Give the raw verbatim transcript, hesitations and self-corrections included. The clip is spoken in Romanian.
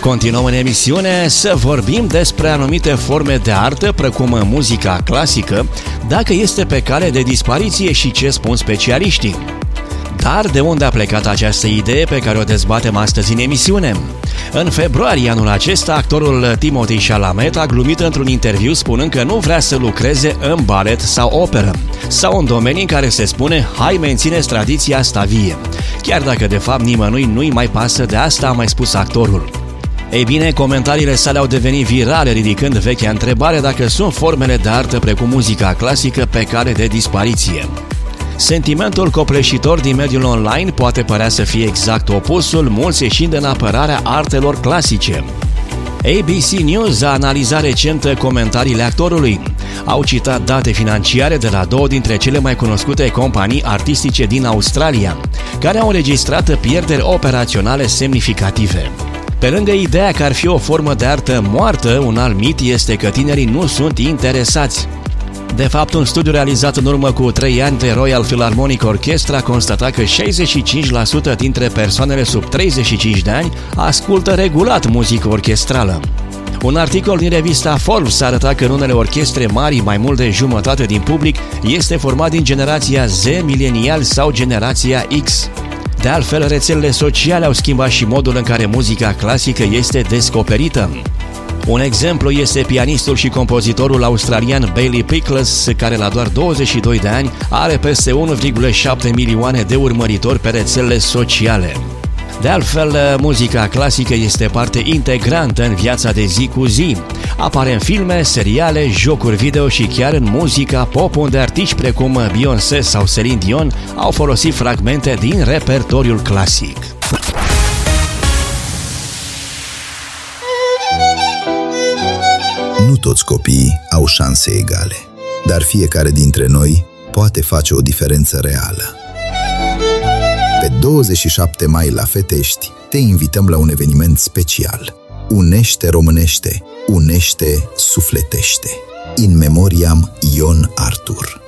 Continuăm în emisiune să vorbim despre anumite forme de artă, precum muzica clasică, dacă este pe cale de dispariție și ce spun specialiștii. Dar de unde a plecat această idee pe care o dezbatem astăzi în emisiune? În februarie anul acesta, actorul Timothée Chalamet a glumit într-un interviu spunând că nu vrea să lucreze în balet sau operă, sau în domenii în care se spune hai mențineți tradiția asta vie, chiar dacă de fapt nimănui nu-i mai pasă de asta, a mai spus actorul. Ei bine, comentariile sale au devenit virale, ridicând vechea întrebare dacă sunt formele de artă precum muzica clasică pe cale de dispariție. Sentimentul copleșitor din mediul online poate părea să fie exact opusul, mulți ieșind în apărarea artelor clasice. A B C News a analizat recent comentariile actorului. Au citat date financiare de la două dintre cele mai cunoscute companii artistice din Australia, care au înregistrat pierderi operaționale semnificative. Pe lângă ideea că ar fi o formă de artă moartă, un alt mit este că tinerii nu sunt interesați. De fapt, un studiu realizat în urmă cu trei ani de Royal Philharmonic Orchestra constata că șaizeci și cinci la sută dintre persoanele sub treizeci și cinci de ani ascultă regulat muzică orchestrală. Un articol din revista Forbes arăta că în unele orchestre mari, mai mult de jumătate din public este format din generația Z, milenial sau generația X. De altfel, rețelele sociale au schimbat și modul în care muzica clasică este descoperită. Un exemplu este pianistul și compozitorul australian Bailey Pickles, care la doar douăzeci și doi de ani are peste unu virgulă șapte milioane de urmăritori pe rețelele sociale. De altfel, muzica clasică este parte integrantă în viața de zi cu zi. Apare în filme, seriale, jocuri video și chiar în muzica pop, unde artiști precum Beyoncé sau Celine Dion au folosit fragmente din repertoriul clasic. Nu toți copiii au șanse egale, dar fiecare dintre noi poate face o diferență reală. Pe douăzeci și șapte mai la Fetești te invităm la un eveniment special. Unește românește, unește sufletește. In memoriam Ion Artur.